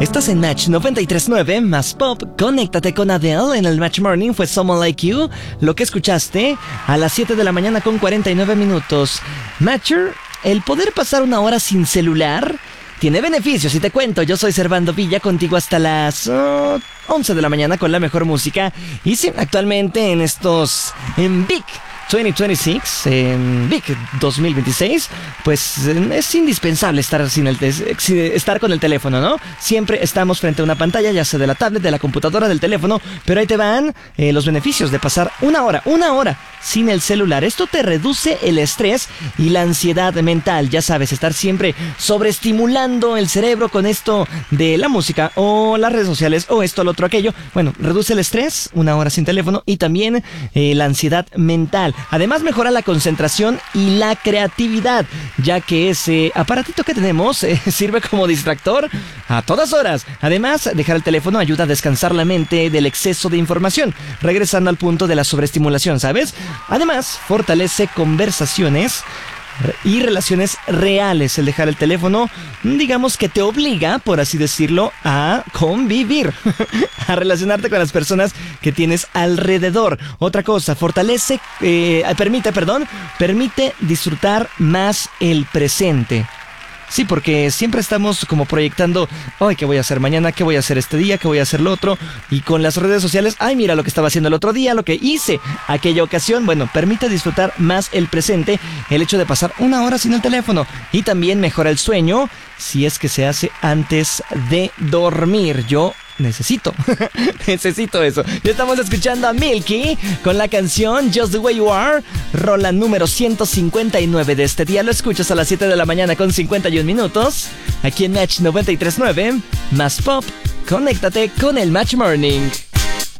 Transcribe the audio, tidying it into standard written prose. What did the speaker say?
Estás en Match 93.9, más pop. Conéctate con Adele. En el Match Morning fue Someone Like You. Lo que escuchaste a las 7 de la mañana con 49 minutos. Matcher, el poder pasar una hora sin celular tiene beneficios, y te cuento. Yo soy Servando Villa, contigo hasta las 11 de la mañana con la mejor música. Y sí, actualmente en Big 2026, en Big 2026, pues es indispensable estar con el teléfono, ¿no? Siempre estamos frente a una pantalla, ya sea de la tablet, de la computadora, del teléfono, pero ahí te van los beneficios de pasar una hora sin el celular. Esto te reduce el estrés y la ansiedad mental. Ya sabes, estar siempre sobreestimulando el cerebro con esto de la música o las redes sociales o esto, lo otro, aquello. Bueno, reduce el estrés, una hora sin teléfono, y también la ansiedad mental. Además, mejora la concentración y la creatividad, ya que ese aparatito que tenemos sirve como distractor a todas horas. Además, dejar el teléfono ayuda a descansar la mente del exceso de información, regresando al punto de la sobreestimulación, ¿sabes? Además, fortalece conversaciones y relaciones reales. El dejar el teléfono, digamos que te obliga, por así decirlo, a convivir, a relacionarte con las personas que tienes alrededor. Otra cosa, permite disfrutar más el presente. Sí, porque siempre estamos como proyectando, ay, ¿qué voy a hacer mañana? ¿Qué voy a hacer este día? ¿Qué voy a hacer lo otro? Y con las redes sociales, ay, mira lo que estaba haciendo el otro día, lo que hice aquella ocasión. Bueno, permite disfrutar más el presente el hecho de pasar una hora sin el teléfono. Y también mejora el sueño si es que se hace antes de dormir. Yo necesito eso. Ya estamos escuchando a Milky con la canción Just the Way You Are, rola número 159 de este día. Lo escuchas a las 7 de la mañana con 51 minutos, aquí en Match 93.9, más pop. Conéctate con el Match Morning.